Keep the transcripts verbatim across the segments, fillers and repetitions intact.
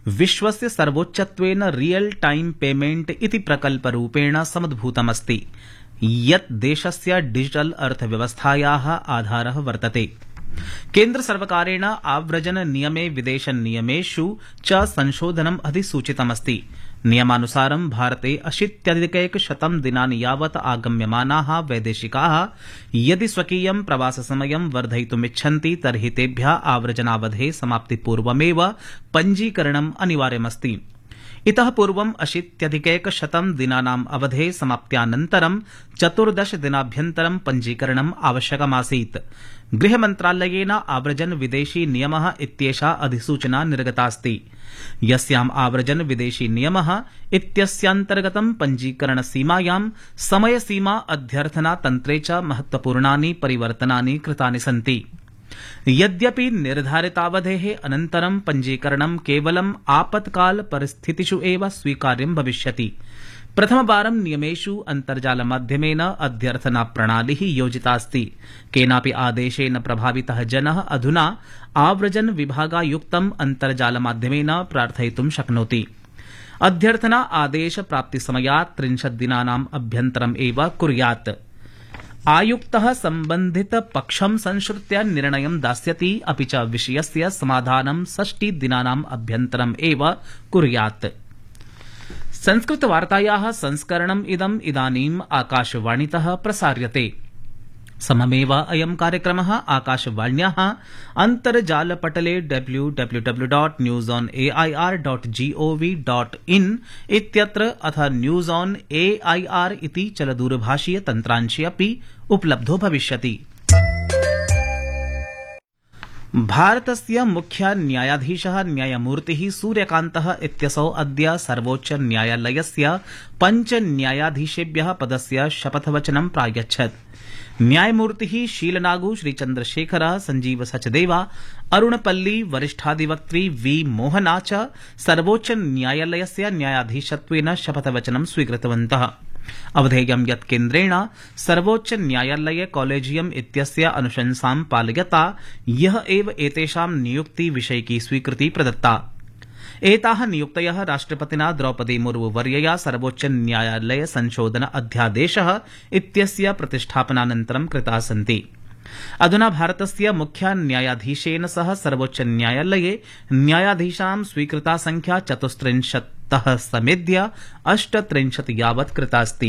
विश्वस्य सर्वोच्चत्वेन real time payment इति प्रकल्परूपेण समुद्भूतमस्ति, यत् देशस्य डिजिटल अर्थव्यवस्थायाः आधारः वर्तते। केन्द्र सर्वकारेण आव्रजन नियमे विदेश नियमेषु च संशोधनम् अधिसूचितमस्ति। नियमानुसारं भारते अशीत्यधिकैकशतं दिनानि यावत् आगम्यमानाः वैदेशिकाः यदि स्वकीयं प्रवाससमयं वर्धयितुमिच्छन्ति तर्हि तेभ्यः आव्रजनावधेः समाप्तिपूर्वमेव पञ्जीकरणम् अनिवार्यमस्ति। इतः पूर्वम् अशीत्यधिकैकशतं दिनानाम् अवधेः समाप्त्यानन्तरं चतुर्दश दिनाभ्यन्तरं पञ्जीकरणम् आवश्यकमासीत्। गृहमन्त्रालयेन आव्रजन विदेशी नियमः इत्येषा अधिसूचना निर्गतास्ति, यस्याम् आव्रजन विदेशी नियमः इत्यस्यान्तर्गतं पञ्जीकरणसीमायां समयसीमा अध्यर्थना तन्त्रे च महत्वपूर्णानि परिवर्तनानि कृतानि सन्ति। यद्यपि निर्धारितावधेः अनन्तरं पञ्जीकरणं केवलम् आपत्काल परिस्थितिषु एव स्वीकार्यं भविष्यति। प्रथमवारं नियमेषु अन्तर्जालमाध्यमेन अध्यर्थना प्रणालिः योजितास्ति। केनापि आदेशेन प्रभावितः जनः अधुना आव्रजन विभागायुक्तम् अन्तर्जालमाध्यमेन प्रार्थयितुं शक्नोति। अध्यर्थना आदेश प्राप्तिसमयात् त्रिंशत् दिनानाम् अभ्यन्तरम् एव कुर्यात्। आयुक्तः सम्बन्धित पक्षं संश्रित्य निर्णयं दास्यति, अपि च विषयस्य समाधानं षष्टि दिनानाम् अभ्यन्तरम् एव कुर्यात्। संस्कृतवार्तायाः संस्करणम् इदम् इदानीम् आकाशवाणीतः प्रसार्यते। सममेव अयं कार्यक्रमः आकाशवाण्याः अन्तर्जालपटले W W W dot news on A I R dot G O V dot in इत्यत्र अथ news on A I R इति चलदूरभाषीय तन्त्रांशे अपि उपलब्धो भविष्यति। भारतस्य मुख्य न्यायाधीशः न्यायमूर्तिः सूर्यकान्तः इत्यसौ अद्य सर्वोच्च न्यायालयस्य पञ्च न्यायाधीशेभ्यः पदस्य शपथवचनं प्रायच्छत्। न्यायमूर्तिः शीलनागु, श्रीचन्द्रशेखरः, संजीव सचदेवा, अरुणपल्ली, वरिष्ठाधिवक्त्री वी मोहना च सर्वोच्च न्यायालयस्य न्यायाधीशत्वेन शपथवचनं स्वीकृतवन्तः। अवधेयं यत् केन्द्रेण सर्वोच्च न्यायालय कॉलेजियम इत्यस्य अनुशंसां पालयता यः एव एतेषां नियुक्ति विषयिकी स्वीकृति प्रदत्ता। एताः नियुक्तयः राष्ट्रपतिना द्रौपदी मुर्मू वर्यया सर्वोच्च न्यायालय संशोधन अध्यादेशः इत्यस्य प्रतिष्ठापनानन्तरं कृताः सन्ति। अधुना भारतस्य मुख्य न्यायाधीशेन सह सर्वोच्च न्यायालये न्यायाधीशां स्वीकृता संख्या चतुस्त्रिंशत्तः समेध्य अष्टत्रिंशत् यावत् कृतास्ति।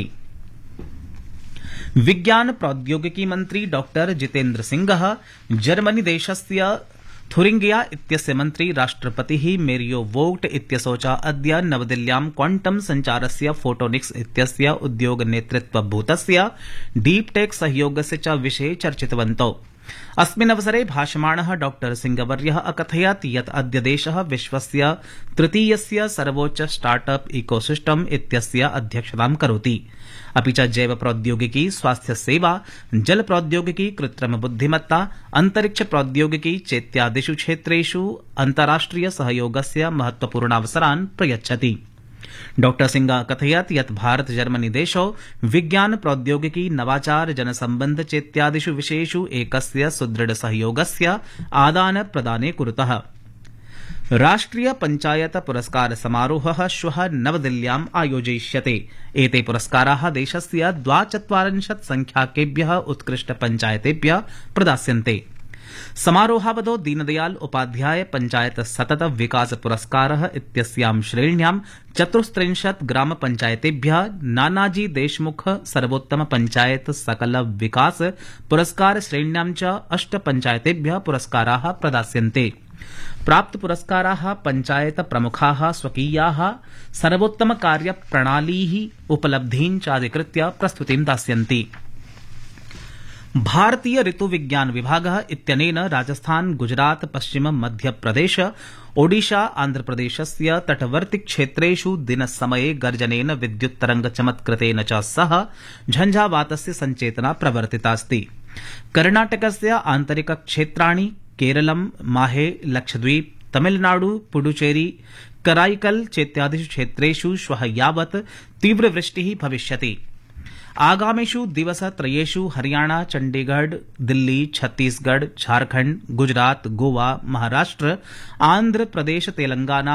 विज्ञान प्रौद्योगिकी मन्त्री डॉक्टर जितेन्द्र सिंहः जर्मनी देशस्य थुरिंगिया इत्यस्य मन्त्री राष्ट्रपतिः मेरियो वोग्ट इत्यसौ च अद्य नवदिल्ल्यां क्वांटम संचारस्य फोटोनिक्स इत्यस्य उद्योग नेतृत्वभूतस्य डीप टेक सहयोगस्य च विषये चर्चितवन्तौ। अस्मिन् अवसरे भाषमाणः डॉक्टर सिंहवर्यः अकथयत् यत् अद्य देशः विश्वस्य तृतीयस्य सर्वोच्च स्टार्टअप इकोसिस्टम इत्यस्य अध्यक्षतां करोति। अपि च जैव प्रौद्योगिकी, स्वास्थ्य सेवा, जल प्रौद्योगिकी, कृत्रिम बुद्धिमत्ता, अंतरिक्ष प्रौद्योगिकी चेत्यादिषु क्षेत्रेषु अन्ताराष्ट्रिय सहयोगस्य महत्वपूर्णावसरान् प्रयच्छति। डॉक्टर सिंह कथयत् यत् भारत जर्मनी देशौ विज्ञान प्रौद्योगिकी, नवाचार, जनसम्बन्ध चेत्यादिषु विषयेषु एकस्य सुदृढ सहयोगस्य आदान प्रदाने कुरुतः। राष्ट्रिय पंचायत पुरस्कार समारोहः श्वः नवदिल्ल्याम् आयोजयिष्यते। एते पुरस्काराः देशस्य द्वाचत्वारिंशत् संख्याकेभ्यः उत्कृष्ट पंचायतेभ्यः प्रदास्यन्ते। समारोहावधौ दीनदयाल उपाध्याय पंचायत सतत विकास पुरस्कारः इत्यस्यां श्रेण्यां चतुस्त्रिंशत् ग्राम पंचायतेभ्यः, नानाजी देशमुख सर्वोत्तम पंचायत सकल विकास पुरस्कार श्रेण्यां च अष्ट पंचायतेभ्यः पुरस्काराः प्रदास्यन्ते। प्राप्त पुरस्काराः पंचायत प्रमुखाः स्वकीयाः सर्वोत्तम कार्य प्रणालीः उपलब्धीन् चाधिकृत्य प्रस्तुतिं दास्यन्ति। भारतीय ऋतुविज्ञान विभागः इत्यनेन राजस्थान, गुजरात, पश्चिम मध्यप्रदेश, ओडिशा, आन्ध्रप्रदेशस्य तटवर्ती क्षेत्रेषु दिनसमये गर्जनेन विद्युत्तरंग चमत्कृतेन च सह झंझावातस्य संचेतना प्रवर्तितास्ति। कर्णाटकस्य आन्तरिक क्षेत्राणि, केरलम, माहे, लक्षद्वीप, तमिलनाडु, पुडुचेरी, कराईकल चेत्यादिषु क्षेत्रेषु श्वः यावत् तीव्रवृष्टिः भविष्यति। आगामिषु दिवसत्रयेषु हरियाणा, चंडीगढ़, दिल्ली, छत्तीसगढ़, झारखंड, गुजरात, गोवा, महाराष्ट्र, आंध्र प्रदेश, तेलंगाना,